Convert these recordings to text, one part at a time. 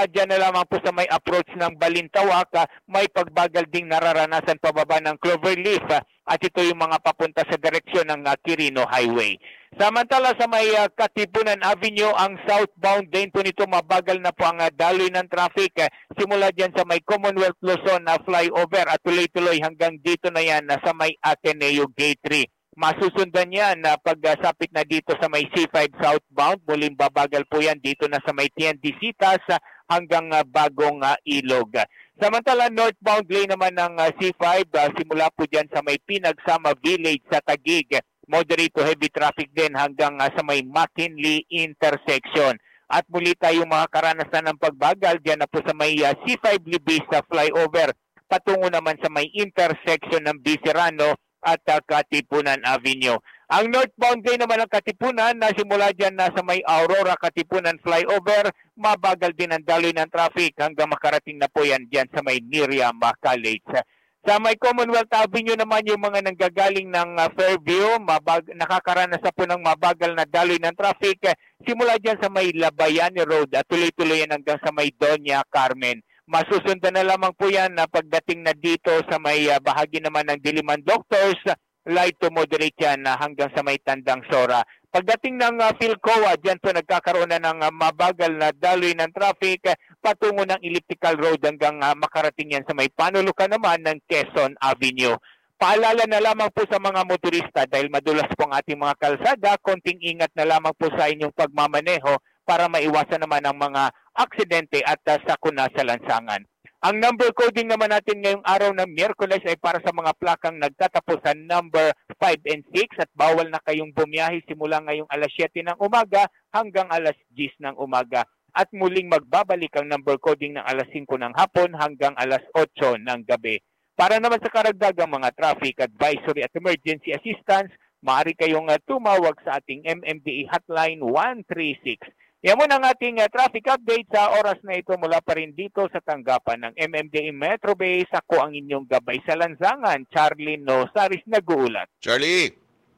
dyan na lamang po sa may approach ng Balintawak, may pagbagal ding nararanasan pababa ng Cloverleaf at ito yung mga papunta sa direksyon ng Quirino Highway. Samantala sa may Katipunan Avenue, ang southbound lane po nito mabagal na po ang daloy ng traffic simula dyan sa may Commonwealth Luzon flyover at tuloy-tuloy hanggang dito na yan sa may Ateneo Gate 3. Masusundan yan na pagsapit na dito sa may C5 southbound, muling babagal po yan dito na sa may Tiendesitas hanggang Bagong Ilog. Samantala northbound lane naman ng C5 simula po dyan sa may Pinagsama Village sa Taguig. Moderate to heavy traffic din hanggang sa may McKinley intersection. At muli tayong mga karanasan ng pagbagal dyan na po sa may C5 Libis sa flyover patungo naman sa may intersection ng Biserano at Katipunan Avenue. Ang northbound lane naman ng Katipunan na simula dyan na sa may Aurora Katipunan flyover, mabagal din ang daloy ng traffic hanggang makarating na po yan dyan sa may Miriam College. Sa may Commonwealth Avenue naman yung mga nanggagaling ng Fairview, nakakaranas na po ng mabagal na daloy ng traffic simula dyan sa may Labayani Road at tuloy-tuloy yan hanggang sa may Doña Carmen. Masusundan na lamang po yan na pagdating na dito sa may bahagi naman ng Diliman Doctors, light to moderate yan hanggang sa may Tandang Sora. Pagdating ng Philcoa, dyan po nagkakaroon na ng mabagal na daloy ng traffic patungo ng Elliptical Road hanggang makarating yan sa may panulukan naman ng Quezon Avenue. Paalala na lamang po sa mga motorista dahil madulas po ang ating mga kalsada, konting ingat na lamang po sa inyong pagmamaneho para maiwasan naman ang mga aksidente at sakuna sa lansangan. Ang number coding naman natin ngayong araw ng Miyerkules ay para sa mga plakang nagtatapos sa number 5 and 6 at bawal na kayong bumiyahe simula ngayong alas 7 ng umaga hanggang alas 10 ng umaga. At muling magbabalik ang number coding ng alas 5 ng hapon hanggang alas 8 ng gabi. Para naman sa karagdagang mga traffic advisory at emergency assistance, maaari kayong tumawag sa ating MMDA hotline 136. Yan muna ang ating traffic update sa oras na ito mula pa rin dito sa tanggapan ng MMDA Metro Base. Ako ang inyong gabay sa lansangan, Charlie Nosaris, nag-uulat. Charlie!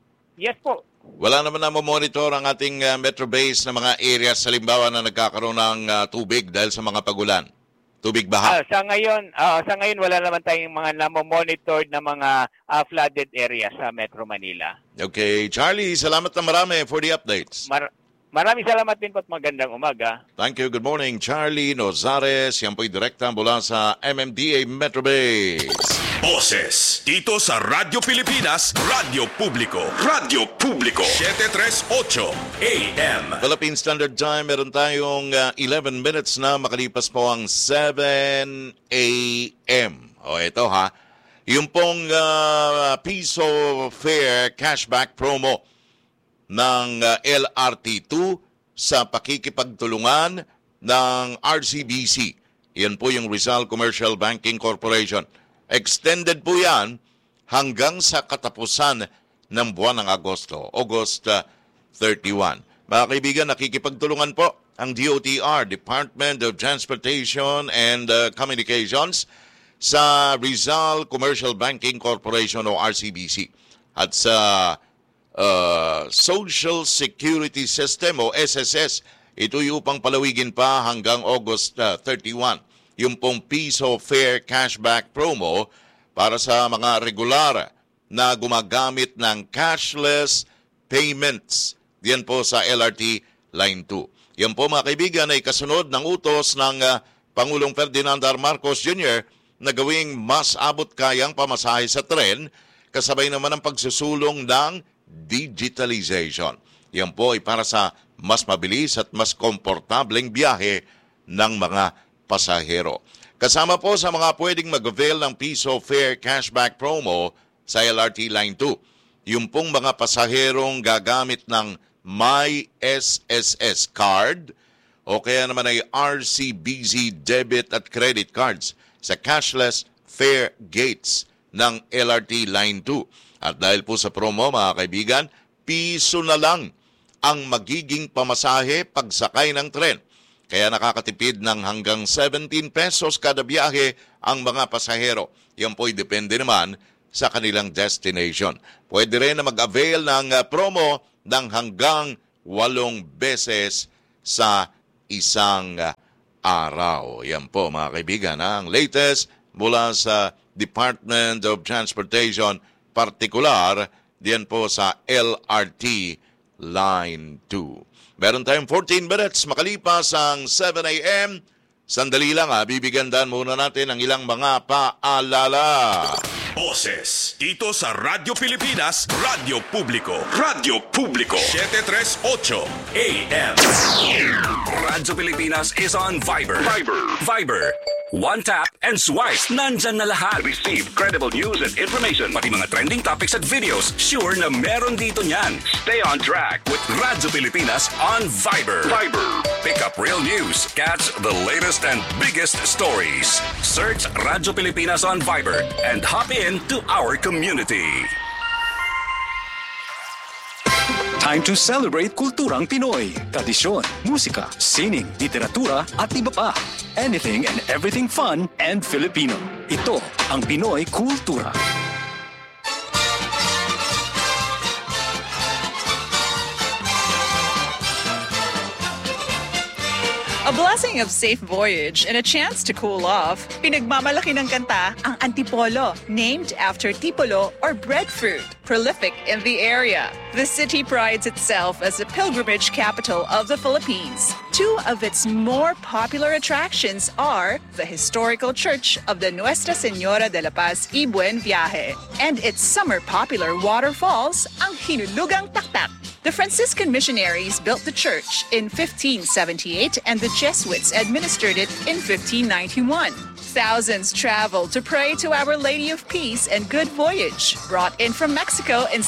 Yes po. Wala naman na monitor ang ating Metro Base na mga areas sa Limbawa na nagkakaroon ng tubig dahil sa mga pagulan. Tubig baha. Sa ngayon wala naman tayong mga namomonitor na mga flooded areas sa Metro Manila. Okay, Charlie, salamat na marami for the updates. Maraming salamat din po at magandang umaga. Thank you. Good morning, Charlie Nozares. Yan po'y direkta mula sa MMDA Metro Base. Boses dito sa Radyo Pilipinas, Radyo Publiko. Radyo Publiko 738 AM. Philippine Standard Time, meron tayong 11 minutes na makalipas po ang 7 AM. O ito ha, yung pong piso fare cashback promo ng LRT2 sa pakikipagtulungan ng RCBC. Yan po yung Rizal Commercial Banking Corporation. Extended po yan hanggang sa katapusan ng buwan ng Agosto, August 31. Mga kaibigan, nakikipagtulungan po ang DOTR, Department of Transportation and Communications, sa Rizal Commercial Banking Corporation o RCBC at sa Social Security System o SSS. Ito yung upang palawigin pa hanggang August 31. Yung pong piso fare cashback promo para sa mga regular na gumagamit ng cashless payments. Diyan po sa LRT Line 2. Yan po mga kaibigan ay kasunod ng utos ng Pangulong Ferdinand R. Marcos Jr. na gawing mas abot kayang pamasahe sa tren kasabay naman ang pagsusulong ng digitalization. Yan po ay para sa mas mabilis at mas komportableng biyahe ng mga pasahero. Kasama po sa mga pwedeng mag-avail ng piso fare cashback promo sa LRT Line 2, yung pong mga pasaherong gagamit ng My SSS card o kaya naman ay RCBC debit at credit cards sa cashless fare gates ng LRT Line 2. At dahil po sa promo mga kaibigan, piso na lang ang magiging pamasahe pagsakay ng tren. Kaya nakakatipid ng hanggang 17 pesos kada biyahe ang mga pasahero. Yan po'y depende naman sa kanilang destination. Pwede rin na mag-avail ng promo ng hanggang 8 beses sa isang araw. Yan po mga kaibigan, ang latest mula sa Department of Transportation, partikular diyan po sa LRT Line 2. Meron tayong 14 minutes makalipas ang 7 a.m. Sandali lang bibigyan muna natin ang ilang mga paalala. Boses dito sa Radyo Pilipinas, Radyo Publiko. Radyo Publiko 738 AM. Radyo Pilipinas is on Viber. Viber. One tap and swipe. Nandyan na lahat. Receive credible news and information. Pati mga trending topics at videos. Sure na meron dito niyan. Stay on track with Radyo Pilipinas on Viber. Pick up real news. Catch the latest and biggest stories. Search Radyo Pilipinas on Viber and hop in to our community. Time to celebrate kulturang Pinoy. Tradisyon, musika, sining, literatura at iba pa. Anything and everything fun and Filipino. Ito ang Pinoy Kultura. A blessing of safe voyage and a chance to cool off. Pinagmamalaki ng kanta ang Antipolo, named after tipolo or breadfruit, prolific in the area. The city prides itself as the pilgrimage capital of the Philippines. Two of its more popular attractions are the historical church of the Nuestra Señora de la Paz y Buen Viaje and its summer popular waterfalls, ang Hinulugang Taktak. The Franciscan missionaries built the church in 1578 and the Jesuits administered it in 1591. Thousands traveled to pray to Our Lady of Peace and Good Voyage, brought in from Mexico in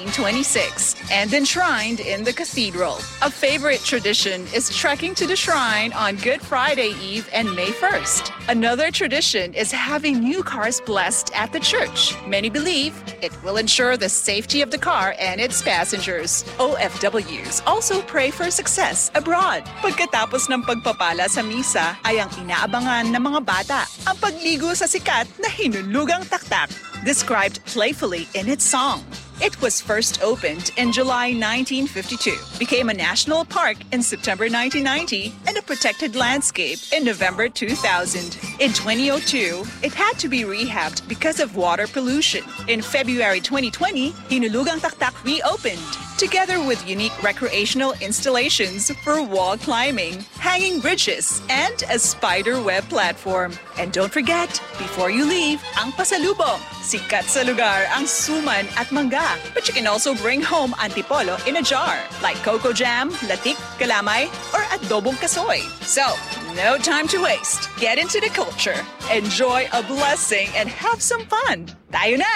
1626 and enshrined in the cathedral. A favorite tradition is trekking to the shrine on Good Friday Eve and May 1st. Another tradition is having new cars blessed at the church. Many believe it will ensure the safety of the car and its passengers. OFWs also pray for success abroad. Pagkatapos ng pagpapala sa misa ay ang inaabangan ng mga bata ang pagligo sa sikat na Hinulugang Taktak, described playfully in its song. It was first opened in July 1952, became a national park in September 1990, and a protected landscape in November 2000. In 2002, it had to be rehabbed because of water pollution. In February 2020, Hinulugang Taktak reopened, together with unique recreational installations for wall climbing, hanging bridges, and a spider web platform. And don't forget, before you leave, ang pasalubong. Sikat sa lugar ang suman at mangga. But you can also bring home antipolo in a jar, like cocoa jam, latik, kalamay, or adobong kasoy. So, no time to waste. Get into the culture, enjoy a blessing, and have some fun. Tayo na!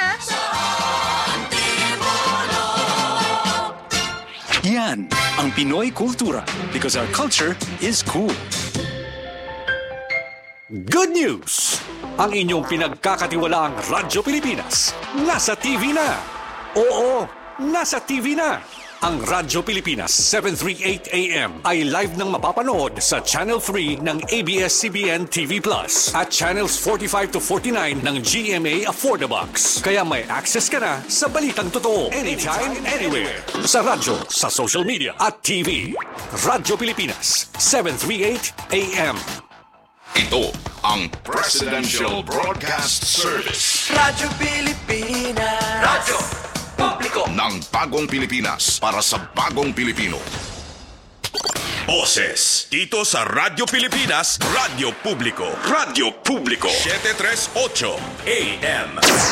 Yan ang Pinoy Kultura because our culture is cool. Good news! Ang inyong pinagkakatiwalaang Radyo Pilipinas nasa TV na. Oo, nasa TV na. Ang Radyo Pilipinas 738 AM ay live nang mapapanood sa Channel 3 ng ABS-CBN TV Plus at Channels 45 to 49 ng GMA Affordabox. Kaya may access ka na sa balitang totoo anytime, anywhere. Sa radyo, sa social media at TV. Radyo Pilipinas 738 AM. Ito ang Presidential Broadcast Service. Radyo Pilipinas. Radyo Publiko ng Bagong Pilipinas para sa Bagong Pilipino. Boses dito sa Radyo Pilipinas, Radyo Publiko. Radyo Publiko 738 AM.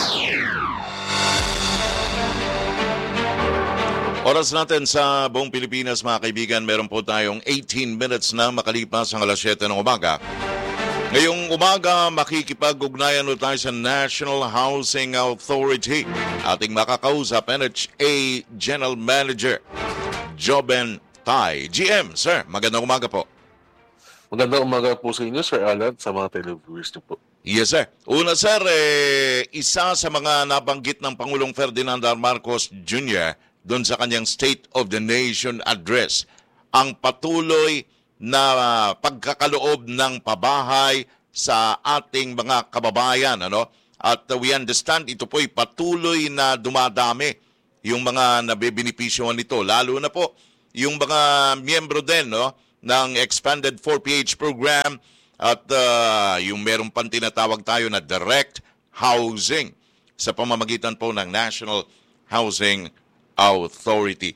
Oras natin sa buong Pilipinas mga kaibigan, meron po tayong 18 minutes na makalipas ang alas 7 ng umaga. Ngayong umaga, makikipag-ugnayan tayo sa National Housing Authority. Ating makakausap, NHA General Manager, Joben Tay. GM, sir, magandang umaga po. Magandang umaga po sa inyo, Sir Alan, sa mga televiewers niyo po. Yes, sir. Una, sir, isa sa mga nabanggit ng Pangulong Ferdinand R. Marcos Jr. doon sa kanyang State of the Nation address, ang patuloy na pagkakaloob ng pabahay sa ating mga kababayan, ano? At we understand ito po'y patuloy na dumadami yung mga nabibinipisyohan nito, lalo na po yung mga miyembro din, no, ng expanded 4PH program At yung meron pang tinatawag tayo na direct housing sa pamamagitan po ng National Housing Authority.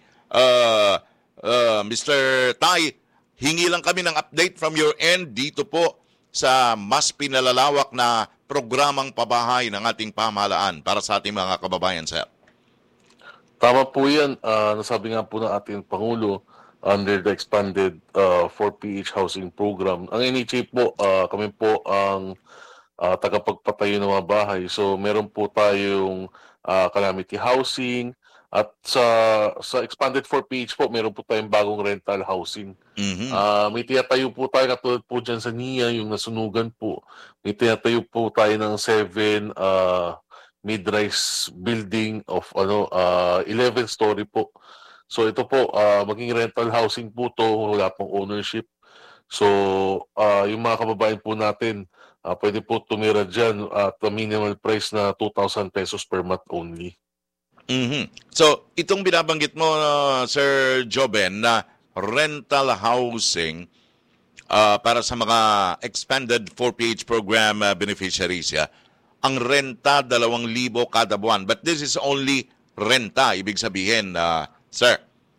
Mr. Tai, hingi lang kami ng update from your end dito po sa mas pinalalawak na programang pabahay ng ating pamahalaan para sa ating mga kababayan, sir. Tama po yan. Nasabi nga po ng ating Pangulo under the expanded 4PH housing program. Ang NHA po, kami po ang tagapagpatayo ng mga bahay. So meron po tayong calamity housing at sa expanded 4PH po, meron po tayong bagong rental housing. May tinatayo po tayo katulad po dyan sa NIA, yung nasunugan po. May tinatayo po tayo ng 7 mid-rise building of 11-story po. So ito po, maging rental housing po to, wala pong ownership. So yung mga kababayan po natin, pwede po tumira dyan at a minimal price na 2,000 pesos per month only. So itong binabanggit mo, Sir Joben, na rental housing para sa mga expanded 4PH program beneficiaries, ang renta 2,000 kada buwan. But this is only renta, ibig sabihin, sir.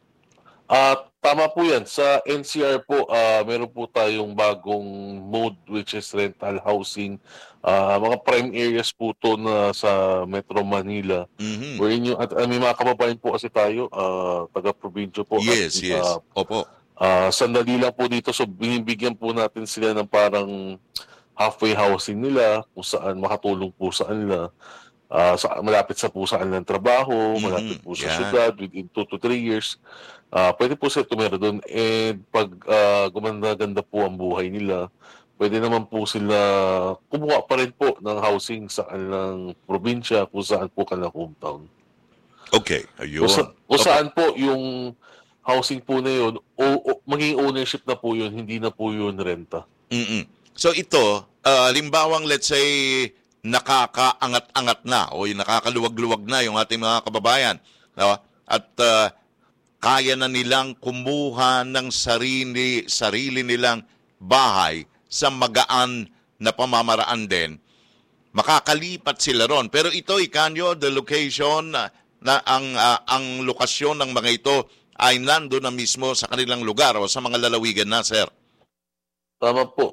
Tama po yan. Sa NCR po, meron po tayong bagong mode which is rental housing. Mga prime areas po to na sa Metro Manila. Wherein at may mga kababayan po kasi tayo, taga-probinsya po. Yes. Opo. Sandali lang po dito, so binibigyan po natin sila ng parang halfway housing nila, kung saan makatulong po sa kanila. Malapit sa po saan ng trabaho, malapit po sa syudad, within 2 to 3 years. Pwede po sila tumira doon. And pag gumanda-ganda po ang buhay nila, pwede naman po sila kumuha pa rin po ng housing sa kanilang probinsya, kung saan po kanilang hometown. Okay, ayun. Kung saan po yung housing po na yun, maging ownership na po yun, hindi na po yun renta. So ito, limbawang let's say nakakaangat-angat na o yung nakakaluwag-luwag na yung ating mga kababayan, no? At kaya na nilang kumuha ng sarili nilang bahay sa magaan na pamamaraan din, makakalipat sila ron. Pero ito, ikanyo, the location na ang lokasyon ng mga ito ay nando na mismo sa kanilang lugar o sa mga lalawigan na, sir. Tama po.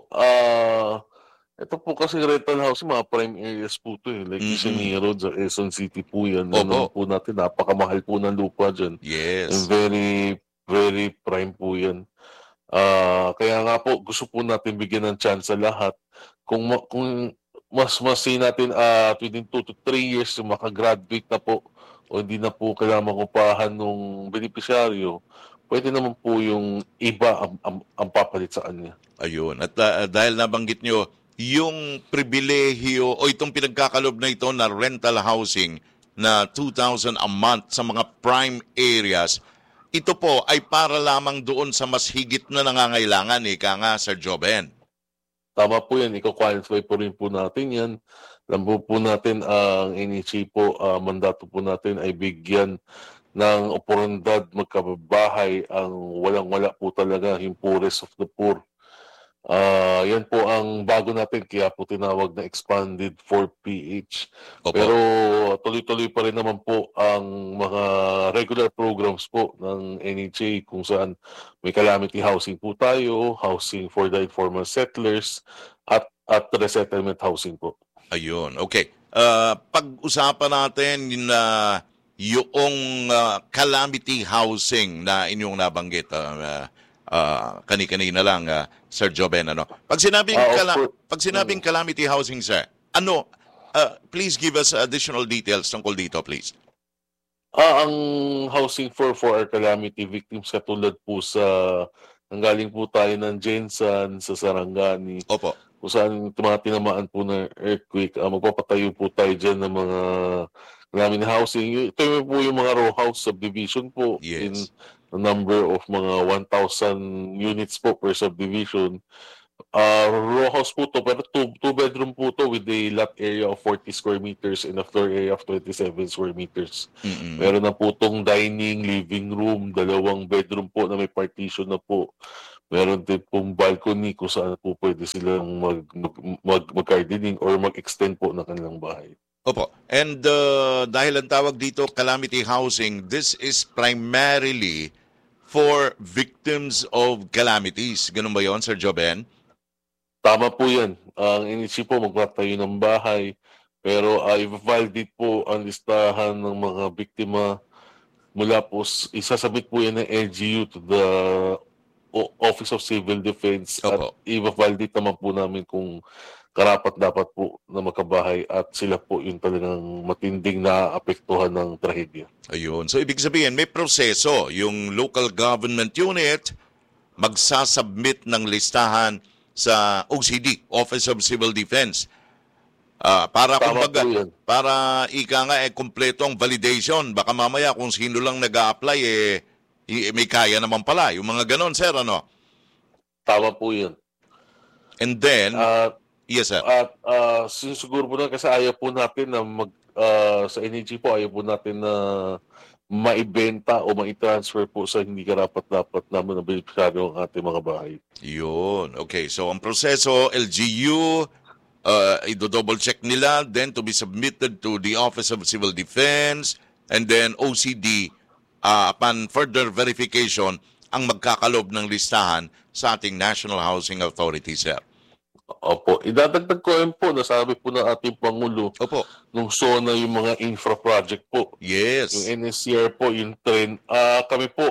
Ito po kasi rental house, mga prime areas po ito. Like Isania Road sa Quezon City po yan. Ano po natin, napakamahal po ng lupa dyan. Yes. And very, very prime po yan. Kaya nga po, gusto po natin bigyan ng chance sa lahat. Kung mas natin within 2 to 3 years makagraduate na po o hindi na po kailangan makupahan ng benepisyaryo, pwede naman po yung iba ang papalit sa kanya. Ayun. At dahil nabanggit nyo, yung pribilehiyo o itong pinagkakalob na ito na rental housing na 2,000 a month sa mga prime areas, ito po ay para lamang doon sa mas higit na nangangailangan, ika nga, Sir Joben. Tama po yan. Iko-qualify po rin po natin yan. Alam po natin ang NHA po, mandato po natin ay bigyan ng oportunidad magkabahay ang walang-wala po talaga, yung poorest of the poor. Yan po ang bago natin, kaya po tinawag na expanded 4PH. Pero tuloy-tuloy pa rin naman po ang mga regular programs po ng NHA kung saan may calamity housing po tayo, housing for the informal settlers, at resettlement housing po. Ayun, okay. Pag-usapan natin yung calamity housing na inyong nabanggit, kani-kanina lang, Sir Joben, ano? Pag sinabing calamity housing, sir, please give us additional details tungkol dito, please. Ang housing for our calamity victims, katulad po sa nanggaling po tayo ng Jensan sa Sarangani. Opo. Kung saan tinamaan po ng earthquake, magpapatayo po tayo dyan ng mga calamity housing. Ito po yung mga row house subdivision po. Yes. In a number of mga 1,000 units po per subdivision. Row house po to, pero two bedroom po to with a lot area of 40 square meters and a floor area of 27 square meters. Meron na po tong dining, living room, 2 bedroom po na may partition na po. Meron din pong balcony kung saan po pwede silang mag-gardening or mag-extend po ng kanilang bahay. Opo. And dahil ang tawag dito calamity housing, this is primarily for victims of calamities. Ganun ba yun, Sir Joben? Tama po yan. Ang inisip po magtatayo ng bahay, pero i-validate po ang listahan ng mga biktima mula po, isasabit po yan ng LGU to the Office of Civil Defense Opo. at i-validate naman po namin kung karapat dapat po na magkabahay at sila po yung talagang matinding naapektuhan ng trahedya. Ayun. So, ibig sabihin, may proseso. Yung local government unit magsasubmit ng listahan sa OCD, Office of Civil Defense. Para Tama kumbaga, po yan. para ika nga kompleto ang validation. Baka mamaya kung sino lang nag-a-apply may kaya naman pala. Yung mga ganon, sir, ano? Tama po yan. And then, yes, sir. At siguro po na kasi ayaw po natin na sa NEG po, ayaw po natin na maibenta o mai-transfer po sa hindi karapat-dapat naman na beneficiaryo ang ating mga bahay. Yun. Okay, so ang proseso, LGU, i-double check nila, then to be submitted to the Office of Civil Defense, and then OCD, upon further verification, ang magkakalob ng listahan sa ating National Housing Authority, sir. Opo. Idadagdag ko rin po, nasabi po ng ating Pangulo, Opo. nung SONA yung mga infra project po. Yes. Yung NSCR po, yung trend. Kami po,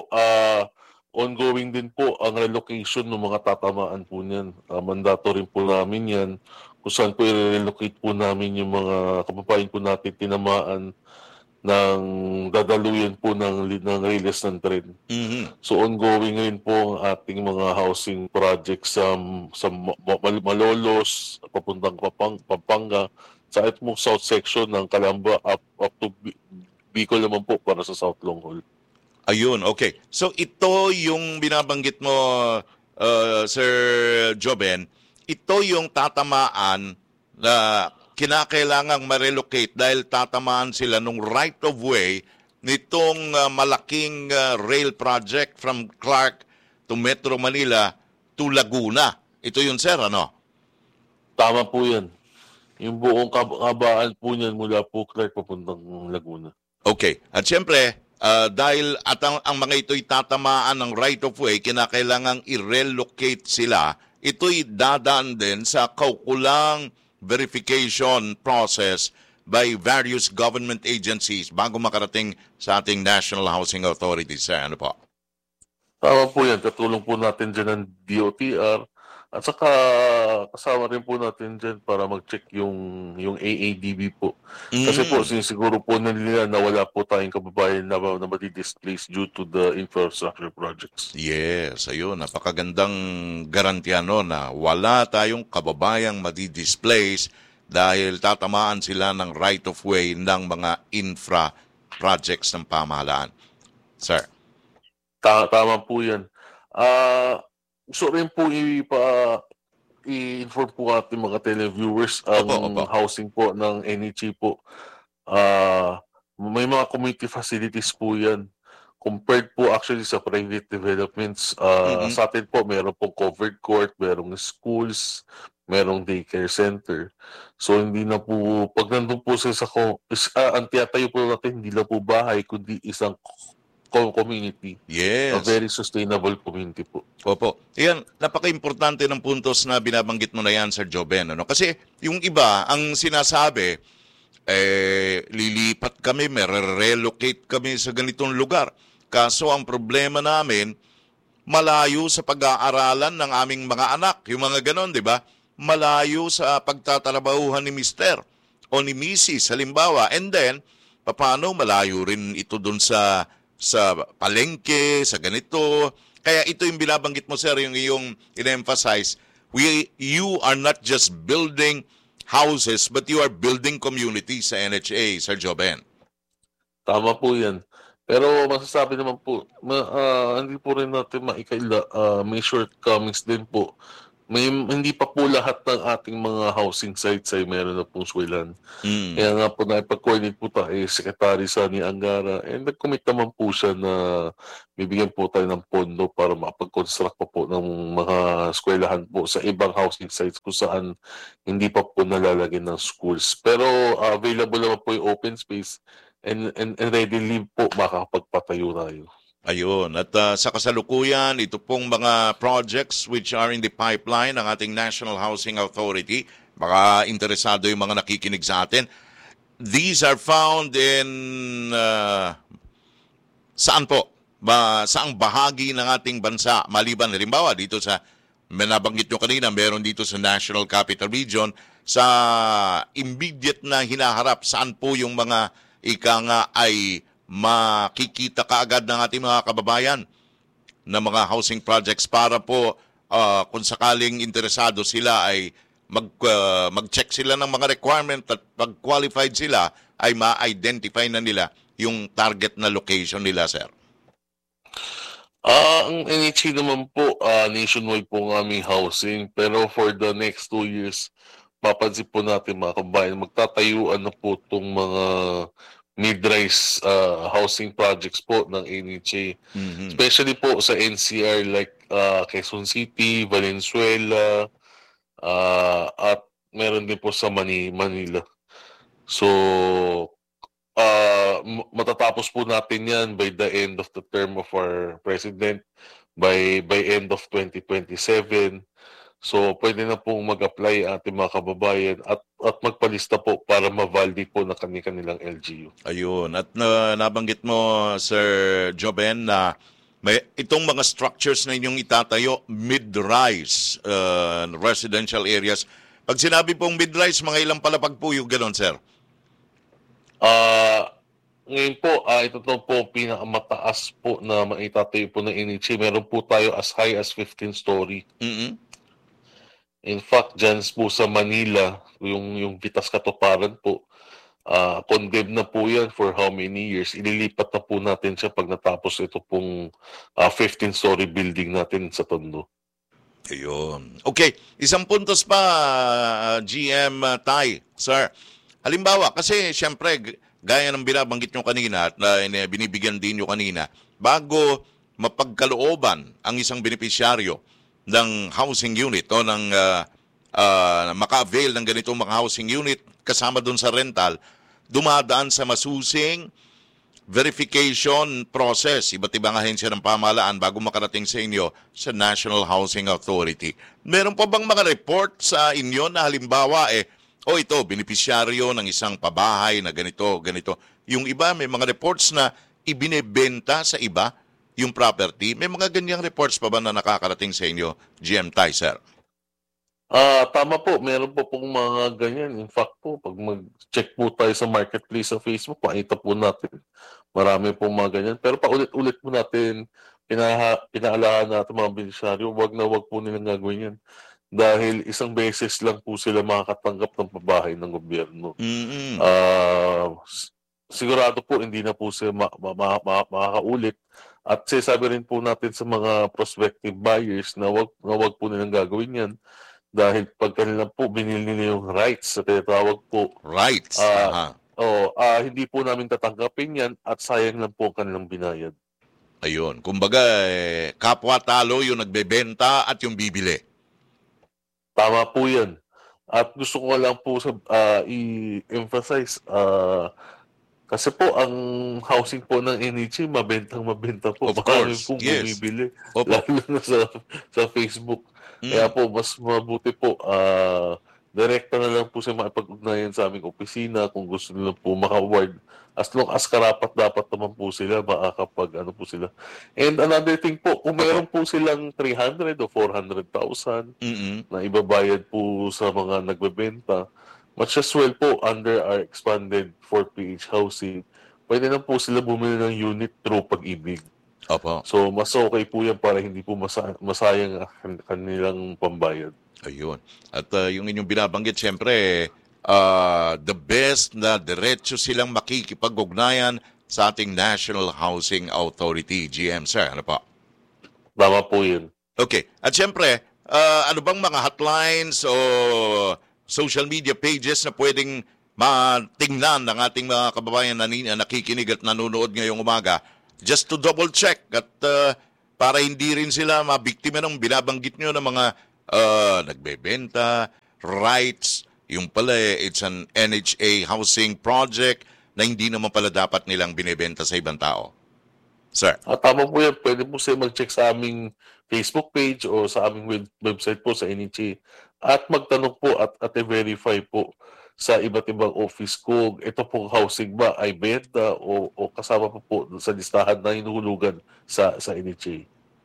ongoing din po ang relocation ng mga tatamaan po niyan. Mandato rin po namin yan. Kung saan po i-relocate po namin yung mga kababayan po natin tinamaan ng dadaluyan po ng release ng trend. Mhm. So ongoing rin po ang ating mga housing projects sa Malolos, papuntang Pampanga, sa itong south section ng Calamba up to Bicol naman po para sa South Longhol. Ayun, okay. So ito yung binabanggit mo, Sir Joben, ito yung tatamaan na kinakailangang ma-relocate dahil tatamaan sila nung right of way nitong malaking rail project from Clark to Metro Manila to Laguna. Ito yun, sir, ano? Tama po yan. Yung buong kabaan po niyan mula po Clark papuntang Laguna. Okay. At siyempre, dahil at ang mga ito'y tatamaan ng right of way, kinakailangang i-relocate sila. Ito'y dadaan din sa kaukulang verification process by various government agencies bago makarating sa ating National Housing Authority, sir. Ano po? Tama po yan. Katulong po natin dyan ng DOTR. At saka kasama rin po natin dyan para mag-check yung AADB po. Kasi po sinisiguro po nila na wala po tayong kababayan na madi-displace due to the infrastructure projects. Yes, ayun. Napakagandang garantiya no na wala tayong kababayang madi-displace dahil tatamaan sila ng right of way ng mga infra projects ng pamahalaan. Sir. Tama po yan. Gusto rin po i-inform po ating mga televiewers ang housing po ng NEG po. May mga community facilities po yan. Compared po actually sa private developments, sa atin po meron pong covered court, merong schools, merong daycare center. So hindi na po, pag nandun po sa ang tiyatayo po natin, hindi na po bahay, kundi isang community. Yes. A very sustainable community po. Opo. Yan, napaka-importante ng puntos na binabanggit mo na yan, Sir Joben. Ano? Kasi yung iba, ang sinasabi, lilipat kami, relocate kami sa ganitong lugar. Kaso ang problema namin, malayo sa pag-aaralan ng aming mga anak. Yung mga ganon, di ba? Malayo sa pagtatrabahuhan ni Mister o ni Mrs. halimbawa. And then, paano malayo rin ito dun sa palengke, sa ganito. Kaya ito yung binabanggit mo, sir, yung iyong in-emphasize. You are not just building houses, but you are building communities sa NHA, Sir Joben. Tama po yan. Pero masasabi naman po, hindi po rin natin maikaila, may shortcomings din po hindi pa po lahat ng ating mga housing sites ay meron na pong eskwelahan. Kaya nga po naipag-coordinate po tayo Secretary Sani Angara, and nag-commit naman po siya na bibigyan po tayo ng pondo para makapag-construct pa po ng mga eskwelahan po sa ibang housing sites kung saan hindi pa po nalalagyan ng schools. Pero available naman po yung open space and readily po makakapagpatayo tayo. Ayun. At sa kasalukuyan, ito pong mga projects which are in the pipeline ng ating National Housing Authority, baka interesado yung mga nakikinig sa atin. These are found in saan po? Saang bahagi ng ating bansa? Maliban, halimbawa, dito sa, nabanggit nyo kanina, meron dito sa National Capital Region, sa immediate na hinaharap, saan po yung mga ika nga ay makikita kaagad ng ating mga kababayan na mga housing projects para po kung sakaling interesado sila ay mag-check sila ng mga requirement at pag qualified sila ay ma-identify na nila yung target na location nila, sir? Ang NHA naman po, nationwide po ng aming housing, pero for the next 2 years, mapansin po natin mga kababayan, magtatayuan na po itong mga mid-rise housing projects po ng NHA. Especially po sa NCR like Quezon City, Valenzuela, at meron din po sa Manila. So, matatapos po natin yan by the end of the term of our president, by end of 2027. So, pwede na pong mag-apply ating mga kababayan at magpalista po para ma-validate po na kanilang LGU. Ayun. At nabanggit mo, Sir Joben, na itong mga structures na inyong itatayo, mid-rise residential areas. Pag sinabi pong mid-rise, mga ilang palapag po yung gano'n, sir? Ngayon po, ito po pinakamataas po na maitatayo po ng NHA. Meron po tayo as high as 15-story. In fact, dyan po sa Manila, yung Vitas Katuparan po, condemned na po yan for how many years. Ililipat na po natin siya pag natapos ito pong 15-story building natin sa Tondo. Ayun. Okay, isang puntos pa, GM Tai, sir. Halimbawa, kasi siyempre, gaya ng binabanggit nyo kanina at binibigyan din nyo kanina, bago mapagkalooban ang isang benepisyaryo ng housing unit o ng maka-avail ng ganitong mga housing unit kasama doon sa rental, dumadaan sa masusing verification process, iba't ibang ahensya ng pamahalaan bago makarating sa inyo sa National Housing Authority. Meron pa bang mga report sa inyo na halimbawa ito, benepisyaryo ng isang pabahay na ganito. Yung iba, may mga reports na ibinebenta sa iba yung property. May mga ganyang reports pa ba na nakakarating sa inyo, GM Tai, sir? Tama po, meron po pong mga ganyan. In fact po, pag mag-check po tayo sa marketplace sa Facebook, makita po natin. Marami pong mga ganyan. Pero paulit-ulit po natin, pinaalahan natin mga benepisyaryo, wag po nilang gagawin yan. Dahil isang beses lang po sila makakatanggap ng pabahay ng gobyerno. Sigurado po, hindi na po sila makakaulit. At sabi rin po natin sa mga prospective buyers na wag po nilang gagawin yan. Dahil pag kanila po binili nila yung rights sa tinatawag po. Rights? Hindi po namin tatanggapin yan at sayang lang po kanilang binayad. Ayun. Kumbaga, kapwa talo yung nagbebenta at yung bibili. Tama po yan. At gusto ko lang po i-emphasize, kasi po ang housing po ng NHA, mabenta po. Of course, pong yes. bumibili, lalo na sa Facebook. Kaya po, mas mabuti po, direkta na lang po siya makipag-ugnayan sa aming opisina kung gusto nila po maka-award. As long as karapat dapat naman po sila, makakapag po sila. And another thing po, kung meron po silang 300 o 400,000 na ibabayad po sa mga nagbebenta, much as well po under our expanded 4PH housing, pwede na po sila bumili ng unit through Pag-ibig. Opo. So, mas okay po yan para hindi po masayang kanilang pambayad. Ayun. At yung inyong binabanggit, siyempre, the best na diretso silang makikipag-ugnayan sa ating National Housing Authority. GM, sir, ano po? Tama po yun. Okay. At siyempre, ano bang mga hotlines o social media pages na pwedeng matingnan ng ating mga kababayan na nakikinig at nanonood ngayong umaga just to double check at para hindi rin sila mabiktima ng binabanggit nyo ng mga nagbebenta, rights, yung pala it's an NHA housing project na hindi naman pala dapat nilang binibenta sa ibang tao. Sir. Tama po yan. Pwede po sila mag-check sa aming Facebook page o sa aming website po sa NHA at magtanong po at i-verify po sa iba't ibang office kung ito pong housing ba ay benta o kasama po sa listahan na hinuhulugan sa NHA.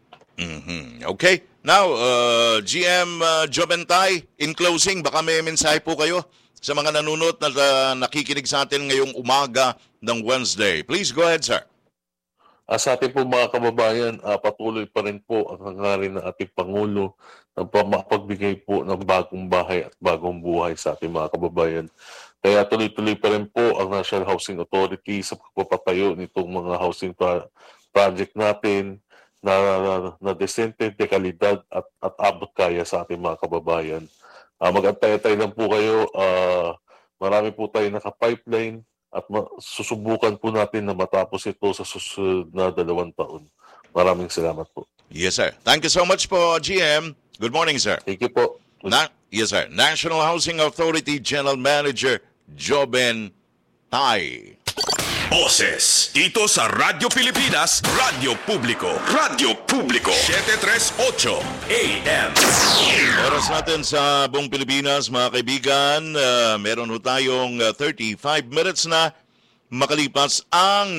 Okay. Now, GM Jobentay, in closing, baka may mensahe po kayo sa mga nanonood na nakikinig sa atin ngayong umaga ng Wednesday. Please go ahead, sir. Sa ating po mga kababayan, patuloy pa rin po ang hangarin ng ating Pangulo na mapagbigay po ng bagong bahay at bagong buhay sa ating mga kababayan. Kaya tuloy-tuloy pa rin po ang National Housing Authority sa pagpapatayo nitong mga housing project natin na desente, de kalidad at abot kaya sa ating mga kababayan. Mag-antay-antay lang po kayo. Marami po tayo naka-pipeline at susubukan po natin na matapos ito sa susunod na 2 taon. Maraming salamat po. Yes, sir. Thank you so much po, GM. Good morning, sir. Thank you po. Yes, sir. National Housing Authority General Manager Joben Tai. Boses dito sa Radyo Pilipinas, Radyo Publiko. Radyo Publiko 738 AM. Oras natin sa buong Pilipinas, mga kaibigan. Meron ho tayong 35 minutes na makalipas ang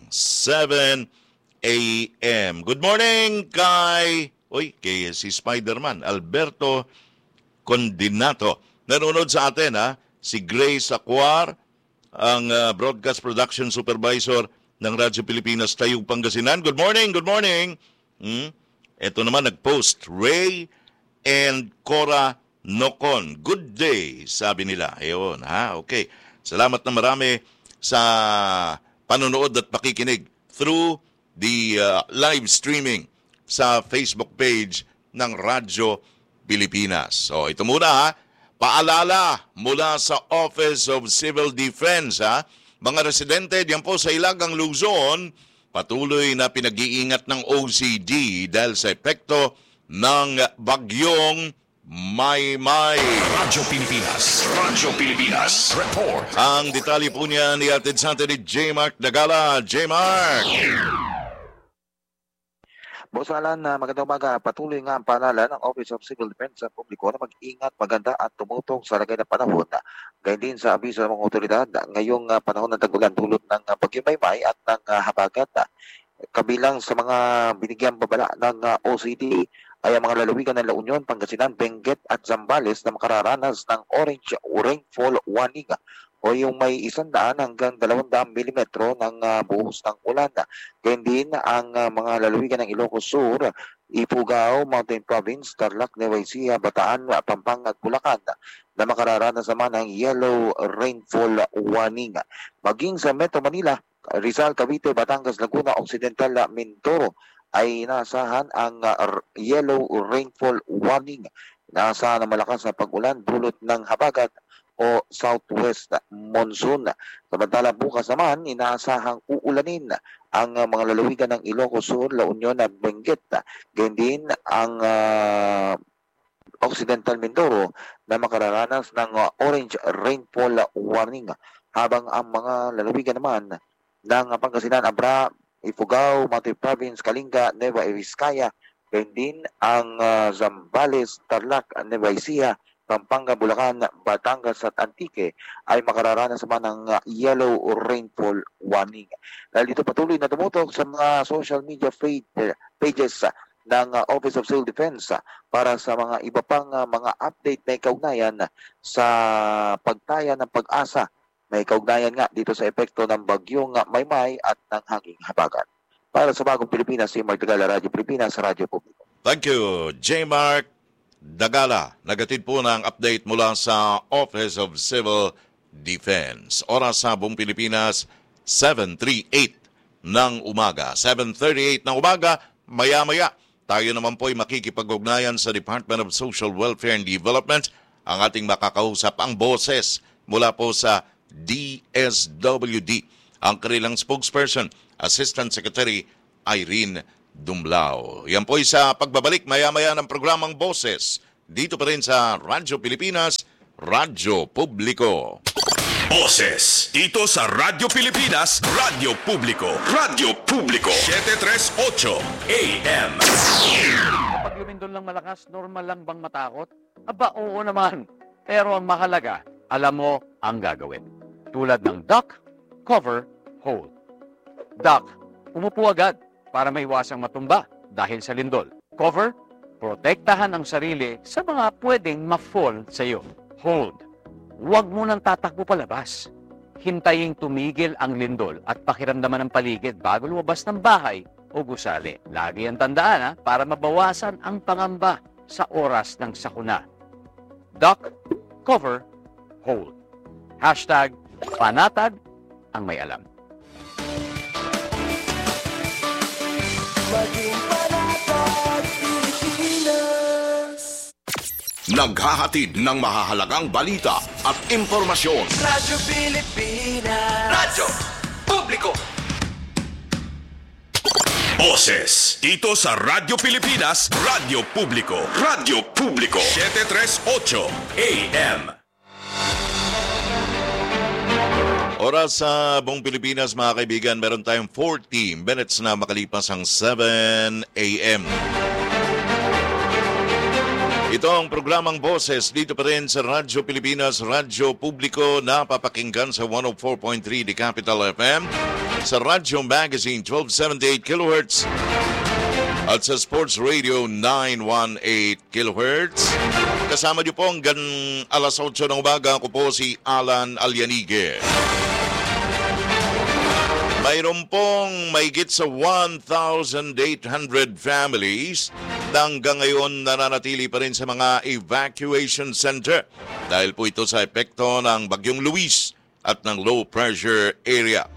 7 a.m. Good morning kay si Spider-Man, Alberto Condinato. Nanonood sa atin, si Grace Acuar, ang broadcast production supervisor ng Radyo Pilipinas, Tayug, Pangasinan. Good morning, good morning. Ito naman nag-post, Ray and Cora Nocon. Good day, sabi nila. Ayun, okay. Salamat na marami sa panonood at pakikinig through the live streaming sa Facebook page ng Radyo Pilipinas. So ito muna paalala mula sa Office of Civil Defense, mga residente diyan po sa Ilagang Luzon, patuloy na pinag-iingat ng OCD dahil sa epekto ng bagyong Maymay. Radyo Pilipinas report. Ang detalye po niya nihatid sa atin ni J. Mark Dagala. J. Mark. Boss Alan, magandang umaga. Patuloy nga ang panala ng Office of Civil Defense sa publiko na mag-ingat, maganda at tumutong sa lagay ng panahon. Gayun din sa abiso ng mga otoridad ngayong panahon ng tag-ulan dulot ng Bagyo Maymay at ng habagat. Kabilang sa mga binigyang babala ng OCD ay ang mga lalawigan ng La Union, Pangasinan, Benguet at Zambales na makararanas ng orange rainfall warning o yung may 100 hanggang 200 milimetro ng buhos ng ulan. Gayun din ang mga lalawigan ng Ilocos Sur, Ifugao, Mountain Province, Tarlac, Nueva Ecija, Bataan, Pampanga at Bulacan na makararanas naman ng yellow rainfall warning. Maging sa Metro Manila, Rizal, Cavite, Batangas, Laguna, Occidental, Mindoro ay naasahan ang yellow rainfall warning. Naasahan ang malakas na pag-ulan dulot ng habagat o southwest monsoon. Samantala bukas naman, inaasahang uulanin ang mga lalawigan ng Ilocos Sur, La Union at Benguet. Ganyan din ang Occidental Mindoro na makararanas ng orange rainfall warning. Habang ang mga lalawigan naman ng Pangasinan, Abra, Ifugao, Mountain Province, Kalinga, Nueva Vizcaya, ganyan din ang Zambales, Tarlac, Nueva Ecija, Pampanga, Bulacan, Batangas at Antique ay makararanas naman ng yellow rainfall warning. Dahil dito patuloy na tumutok sa mga social media pages ng Office of Civil Defense para sa mga iba pang mga update na kaugnayan sa pagtaya ng pag-asa. May kaugnayan nga dito sa epekto ng bagyong Maymay at ng hanging habagat. Para sa Bagong Pilipinas, si Mark Dagala, Radyo Pilipinas, Radyo Publiko. Thank you, J. Mark Dagala. Nagatid po ng update mula sa Office of Civil Defense. Oras sa buong Pilipinas, 7:38 ng umaga. 7:38 ng umaga, maya-maya, tayo naman po ay makikipag-ugnayan sa Department of Social Welfare and Development. Ang ating makakausap ang boses mula po sa DSWD. Ang kanilang spokesperson, Assistant Secretary Irene Dumlao. Yan po ay sa pagbabalik maya-maya ng programang Boses. Dito pa rin sa Radyo Pilipinas, Radyo Publiko. Boses dito sa Radyo Pilipinas, Radyo Publiko. Radyo Publiko 738 AM. Pag lumindol lang malakas, normal lang bang matakot? Aba, oo naman. Pero ang mahalaga, alam mo ang gagawin. Tulad ng duck, cover, hold. Duck, umupo agad para maiwasang matumba dahil sa lindol. Cover, protektahan ang sarili sa mga pwedeng ma-fall sa iyo. Hold, huwag mo nang tatakbo palabas. Hintayin tumigil ang lindol at pakiramdaman ng paligid bago lumabas ng bahay o gusali. Lagi ang tandaan para mabawasan ang pangamba sa oras ng sakuna. Duck, cover, hold. Hashtag, panatag ang may alam. Naghahatid ng mahahalagang balita at impormasyon. Radyo Pilipinas. Radyo Publiko. Boses dito sa Radyo Pilipinas, Radyo Publiko. Radyo Publiko 738 AM. Oras sa buong Pilipinas, mga kaibigan, meron tayong 40 minutes na makalipas ang 7 a.m. Ito ang programang Boses dito pa rin sa Radyo Pilipinas, Radyo Publiko, napapakinggan sa 104.3 The Capital FM, sa Radyo Magazine 1278 kHz at sa Sports Radio 918 kHz. Kasama niyo po hanggang alas 8 ng umaga. Ako po si Alan Alianigue. Mayroon pong mahigit sa 1,800 families na hanggang ngayon nananatili pa rin sa mga evacuation center dahil po ito sa epekto ng Bagyong Luis at ng low pressure area.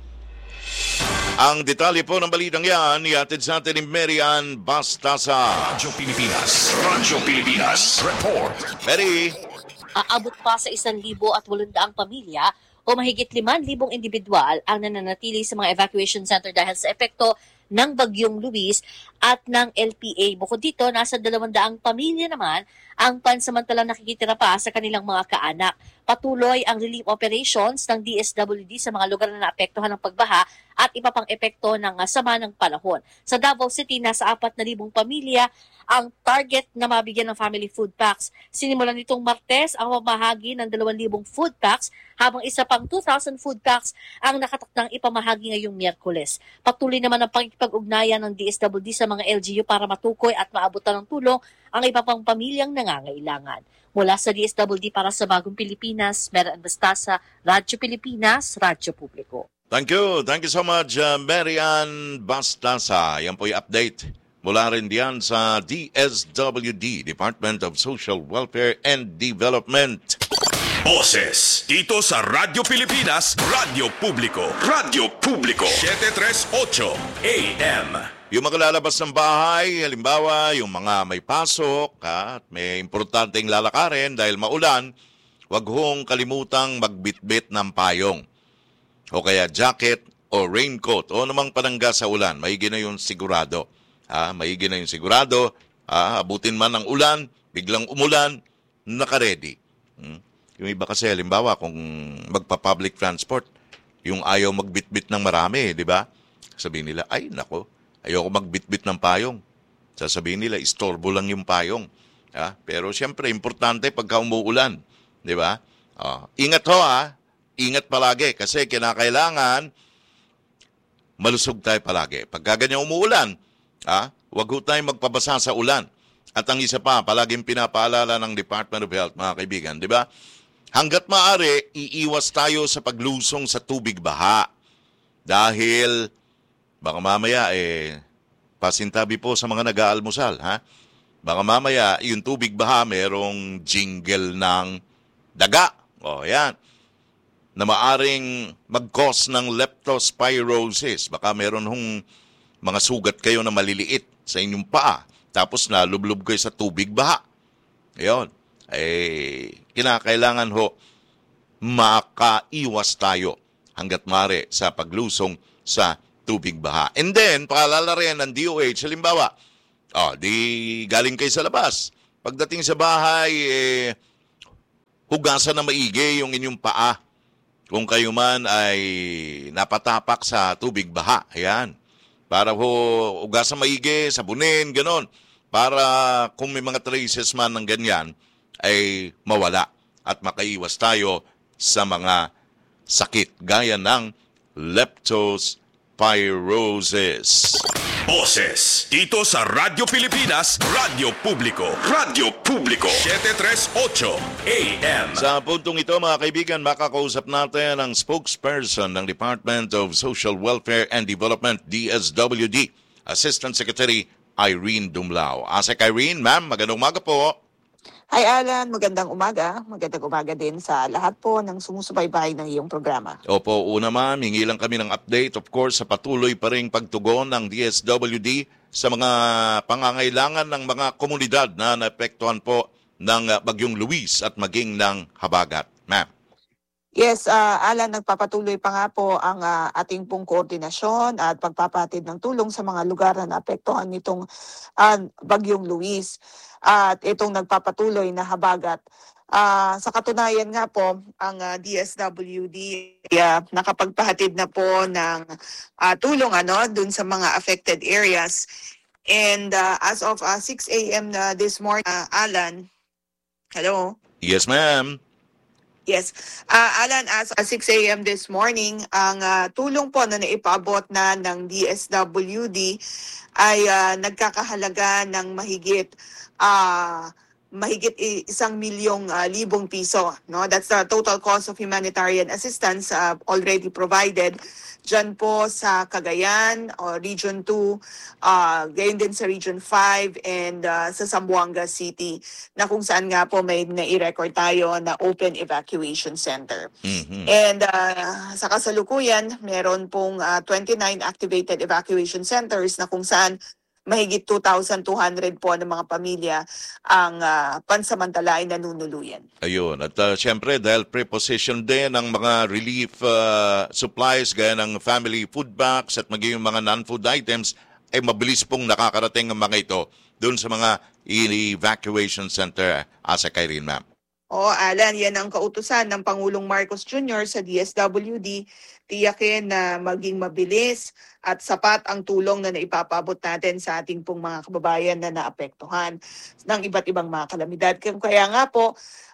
Ang detalye po ng balitang yan, ihatid sa atin ni Mary Ann Bastasa. Radyo Pilipinas. Radyo Pilipinas. Report. Mary. Aabot pa sa 1,800 pamilya o mahigit 5,000 individual ang nananatili sa mga evacuation center dahil sa epekto ng Bagyong Luis at ng LPA. Bukod dito, nasa 200 pamilya naman ang pansamantalang nakikitira pa sa kanilang mga kaanak. Patuloy ang relief operations ng DSWD sa mga lugar na naapektuhan ng pagbaha at iba pang epekto ng sama ng panahon. Sa Davao City, nasa 4,000 pamilya ang target na mabigyan ng family food packs. Sinimulan nitong Martes ang pamahagi ng 2,000 food packs habang isa pang 2,000 food packs ang nakatakdang ipamahagi ngayong Miyerkules. Patuloy naman ang pag-ugnayan ng DSWD sa mga LGU para matukoy at maabutan ng tulong ang iba pang pamilyang nangangailangan. Mula sa DSWD para sa Bagong Pilipinas, Mary Ann Bastasa, Radyo Pilipinas, Radyo Publiko. Thank you so much, Mary Ann Bastasa. Yan po yung update mula rin diyan sa DSWD, Department of Social Welfare and Development. Boses dito sa Radyo Pilipinas, Radyo Publiko. Radyo Publiko 738 AM. Yung mga lalabas ng bahay, halimbawa yung mga may pasok at may importanteng lalakarin dahil maulan, wag hong kalimutang magbitbit ng payong o kaya jacket o raincoat o namang panangga sa ulan. Maigi na yung sigurado. Maigi na yung sigurado. Abutin man ng ulan, biglang umulan, naka-ready. Yung iba kasi, halimbawa, kung magpa-public transport, yung ayaw magbitbit ng marami, di ba? Sabihin nila, ay, nako, ayoko magbitbit ng payong. Sasabihin nila, istorbo lang yung payong. Pero siyempre, importante pagka umuulan, di ba? Ingat ho, ingat palagi kasi kinakailangan malusog tayo palagi. Pagka ganyan umuulan, wag ho tayong magpabasa sa ulan. At ang isa pa, palaging pinapaalala ng Department of Health, mga kaibigan, di ba? Hanggat maaari, iiwas tayo sa paglusong sa tubig baha. Dahil, baka mamaya, pasintabi po sa mga nag-aalmusal, Baka mamaya, yung tubig baha, merong jingle ng daga. Yan. Na maaring mag-cause ng leptospirosis. Baka meron hong mga sugat kayo na maliliit sa inyong paa. tapos nalublob kayo sa tubig baha. Ayun. Kinakailangan ho makaiwas tayo hanggat maaari sa paglusong sa tubig baha. And then, paalala rin ng DOH, halimbawa, di galing kayo sa labas. Pagdating sa bahay, hugasan na maigi yung inyong paa. Kung kayo man ay napatapak sa tubig baha. Ayan. Para hugasan maigi, sabunin, ganon. Para kung may mga traces man ng ganyan, ay mawala at makaiwas tayo sa mga sakit gaya ng leptospirosis. Boses dito sa Radyo Pilipinas, Radyo Publiko. Radyo Publiko 738 AM. Sa puntong ito mga kaibigan, makakausap natin ang spokesperson ng Department of Social Welfare and Development, DSWD, Assistant Secretary Irene Dumlao. Asek Irene, ma'am, magandang umaga po. Hi Alan, magandang umaga. Magandang umaga din sa lahat po ng sumusubaybay ng iyong programa. Opo, una ma'am, hingi lang kami ng update, of course, sa patuloy pa ring pagtugon ng DSWD sa mga pangangailangan ng mga komunidad na naapektuhan po ng Bagyong Luis at maging ng Habagat. Ma'am. Yes, Alan, nagpapatuloy pa nga po ang ating pong koordinasyon at pagpapatid ng tulong sa mga lugar na naapektuhan nitong Bagyong Luis. At itong nagpapatuloy na habagat. Sa katunayan nga po, ang DSWD nakapagpahatid na po ng tulong dun sa mga affected areas. And as of 6 a.m. This morning, Alan, hello? Yes, ma'am. Yes. Alan, as 6 a.m. this morning, ang tulong po na naipaabot na ng DSWD ay nagkakahalaga ng mahigit 1,000,000 piso. No? That's the total cost of humanitarian assistance already provided dyan po sa Cagayan, Region 2, gayon din sa Region 5 and sa Zamboanga City na kung saan nga po may nai-record tayo na open evacuation center. Mm-hmm. And sa kasalukuyan, meron pong 29 activated evacuation centers na kung saan mahigit 2,200 po ng mga pamilya ang pansamantala ay nanunuluyan. Ayun. At siyempre, dahil preposition din ng mga relief supplies gaya ng family food packs at maging mga non-food items, ay mabilis pong nakakarating ang mga ito doon sa mga evacuation center. Asa Irene, ma'am. Alan, yan ang kautusan ng Pangulong Marcos Jr. sa DSWD, tiyakin na maging mabilis at sapat ang tulong na naipapabot natin sa ating pong mga kababayan na naapektuhan ng iba't ibang mga kalamidad. Kaya nga po,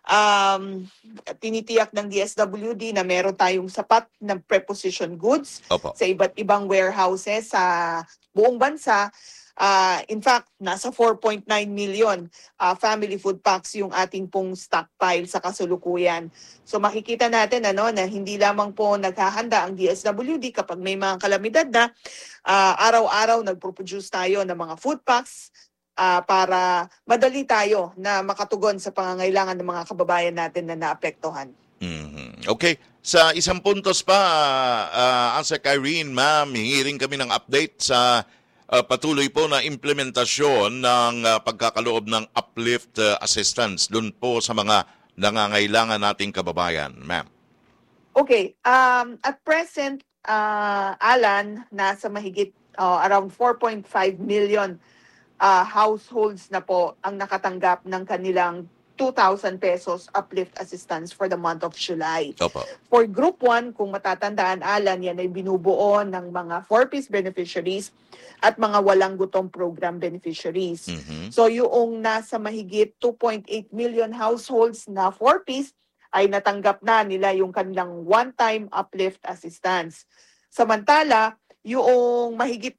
tinitiyak ng DSWD na meron tayong sapat na preposition goods sa iba't ibang warehouses sa buong bansa. In fact, nasa 4.9 million family food packs yung ating pong stockpile sa kasulukuyan. So makikita natin na hindi lamang po naghahanda ang DSWD kapag may mga kalamidad na araw-araw nagpo-produce tayo ng mga food packs para madali tayo na makatugon sa pangangailangan ng mga kababayan natin na naapektuhan. Mm-hmm. Okay. Sa isang puntos pa, Asek Irene, ma'am, hingi rin kami ng update sa patuloy po na implementasyon ng pagkakaloob ng uplift assistance doon po sa mga nangangailangan nating kababayan, ma'am. Okay. At present, Alan, nasa mahigit around 4.5 million households na po ang nakatanggap ng kanilang 2,000 pesos uplift assistance for the month of July. Opo. For Group 1, kung matatandaan, Alan, yan ay binubuo ng mga 4-piece beneficiaries at mga walang gutom program beneficiaries. Mm-hmm. So yung nasa mahigit 2.8 million households na 4-piece ay natanggap na nila yung kanilang one-time uplift assistance. Samantala, yung mahigit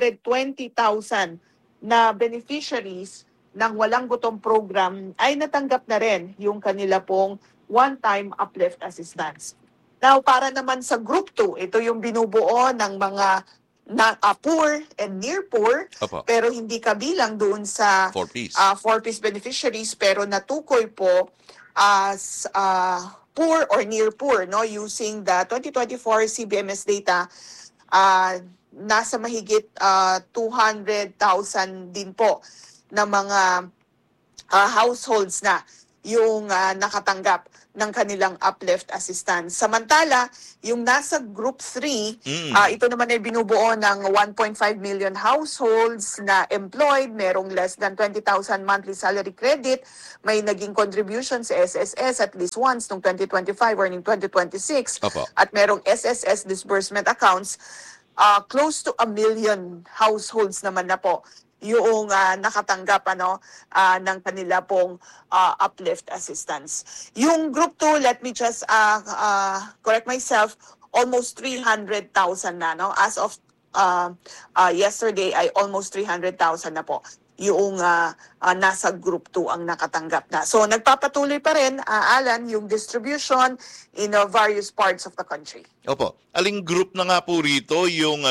220,000 na beneficiaries ng walang gutom program ay natanggap na rin yung kanila pong one-time uplift assistance. Now, para naman sa Group 2, ito yung binubuo ng mga poor and near poor, pero hindi kabilang doon sa 4-piece beneficiaries, pero natukoy po as poor or near poor, no? Using the 2024 CBMS data, nasa mahigit 200,000 din po na mga households na yung nakatanggap ng kanilang uplift assistance. Samantala, yung nasa Group 3, ito naman ay binubuo ng 1.5 million households na employed, merong less than 20,000 monthly salary credit, may naging contribution sa SSS at least once noong 2025 or noong 2026, at merong SSS disbursement accounts, close to 1 million households naman na po yung nakatanggap ng kanila pong uplift assistance. Yung Group 2, let me just correct myself, almost 300,000 na. No? As of yesterday ay almost 300,000 na po yung nasa Group 2 ang nakatanggap na. So nagpapatuloy pa rin, Alan, yung distribution in various parts of the country. Opo. Aling group na nga po rito yung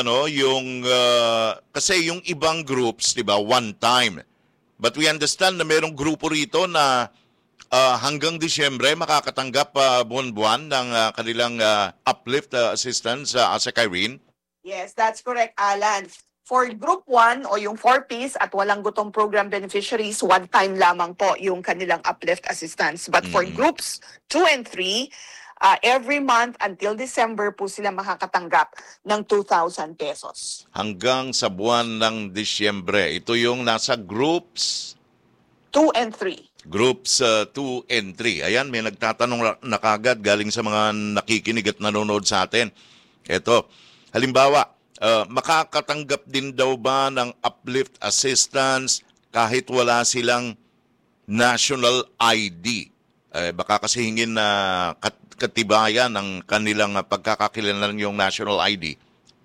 kasi yung ibang groups, 'di ba, one time. But we understand na merong grupo rito na hanggang Disyembre makakatanggap buwan-buwan ng kanilang uplift assistance ASEC Irene. Yes, that's correct, Alan. For Group 1 o yung 4Ps at walang gutong program beneficiaries, one time lamang po yung kanilang uplift assistance. But for Groups 2 and 3, every month until December po sila makakatanggap ng 2,000 pesos. Hanggang sa buwan ng Disyembre. Ito yung nasa Groups 2 and 3. Groups 2 and 3. Ayan, may nagtatanong na kagad galing sa mga nakikinig at nanonood sa atin. Ito, halimbawa, makakatanggap din daw ba ng uplift assistance kahit wala silang national ID? Baka kasi hingin na katibayan ng kanilang pagkakakilanlan yung national ID.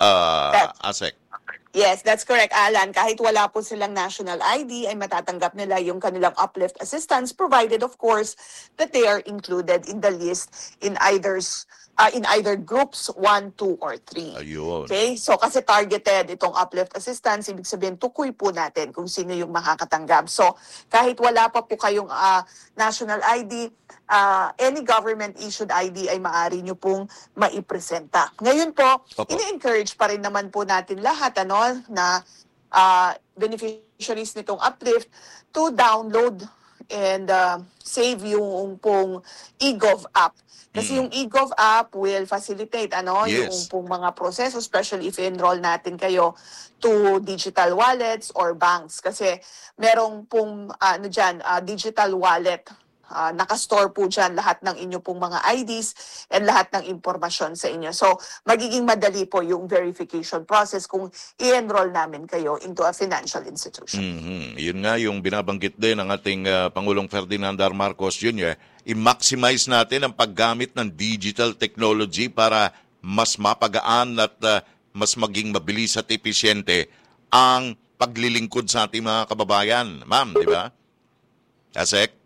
ASEC. Yes, that's correct, Alan. Kahit wala po silang national ID, ay matatanggap nila yung kanilang uplift assistance, provided, of course, that they are included in the list in either groups 1, 2, or 3. Ayun. Okay? So, kasi targeted itong uplift assistance, ibig sabihin, tukoy po natin kung sino yung makakatanggap. So, kahit wala pa po kayong national ID, any government-issued ID ay maaari nyo pong maipresenta. Ngayon po, ini-encourage pa rin naman po natin lahat na beneficiaries nitong uplift to download and save yung pong eGov app. Kasi yung eGov app will facilitate yung pong mga proseso, especially if enroll natin kayo to digital wallets or banks. Kasi merong pong digital wallet. Nakastore po dyan lahat ng inyo pong mga IDs and lahat ng impormasyon sa inyo. So, magiging madali po yung verification process kung i-enroll namin kayo into a financial institution. Yun nga yung binabanggit din ng ating Pangulong Ferdinand R. Marcos Jr. I-maximize natin ang paggamit ng digital technology para mas mapagaan at mas maging mabilis at episyente ang paglilingkod sa ating mga kababayan. Ma'am, di ba? ASEC?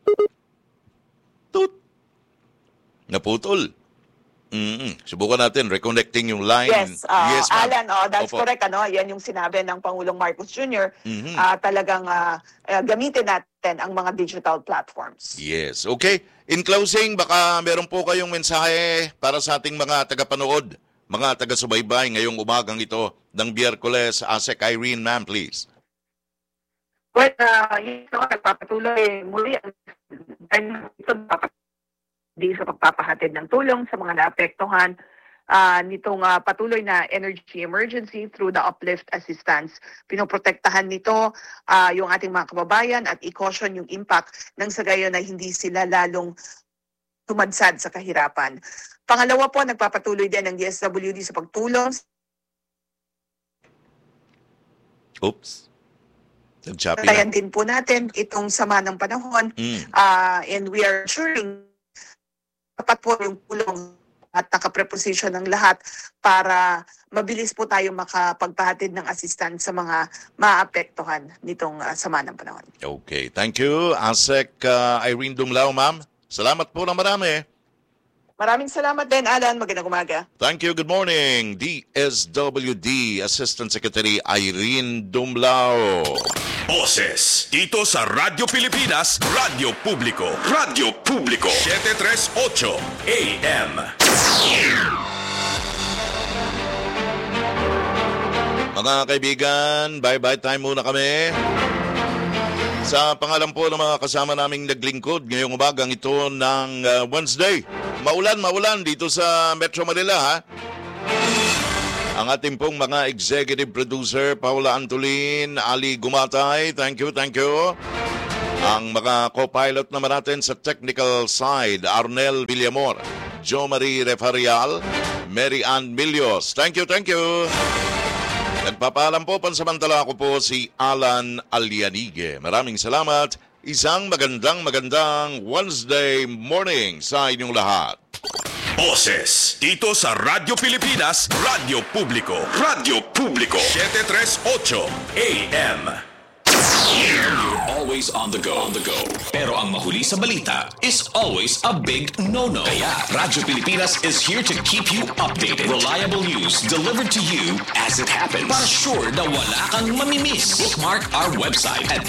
Naputol. Subukan natin reconnecting yung line. Yes, Alan, that's correct. Yan yung sinabi ng Pangulong Marcos Jr. Talagang gamitin natin ang mga digital platforms. Yes. Okay. In closing, baka meron po kayong mensahe para sa ating mga tagapanood, mga taga-subaybay ngayong umagang ito ng Biyerkules. ASEC Irene, ma'am, please. Well, nagpapatuloy muli sa pagpapahatid ng tulong sa mga naapektuhan nitong patuloy na energy emergency through the uplift assistance. Pinoprotektahan nito yung ating mga kababayan at i-caution yung impact ng sa gayon na hindi sila lalong tumadsad sa kahirapan. Pangalawa po, nagpapatuloy din ng DSWD sa pagtulong. Oops. Tayan din po natin itong sama ng panahon and we are ensuring dapat po yung tulong at nakapreposition ng lahat para mabilis po tayo makapagpahatid ng assistance sa mga maapektuhan nitong sama ng panahon. Okay. Thank you, ASEC Irene Dumlao, ma'am. Salamat po na marami. Maraming salamat din, Alan. Magandang umaga. Thank you. Good morning. DSWD Assistant Secretary Irene Dumlao. Boses dito sa Radyo Pilipinas, Radyo Publiko. Radyo Publiko 738 AM. Mga kaibigan, bye-bye time muna kami. Sa pangalan po ng mga kasama naming naglingkod ngayong umagang ito ng Wednesday. Maulan dito sa Metro Manila, ha? Ang ating pong mga executive producer, Paula Antolin, Ali Gumatay, thank you. Ang mga co-pilot naman natin sa technical side, Arnel Villamor, Jo Marie Refarial, Mary Ann Milios. Thank you. Nagpapaalam po pansamantala ako po si Alan Alianige. Maraming salamat. Isang magandang Wednesday morning sa inyong lahat. Boses dito sa Radyo Pilipinas, Radyo Publiko. Radio Publiko 738 AM. You're always on the go. Pero ang mahuli sa balita is always a big no-no. Kaya Radyo Pilipinas is here to keep you updated. Reliable news delivered to you as it happens. Para sure na wala kang mamimiss. Bookmark our website at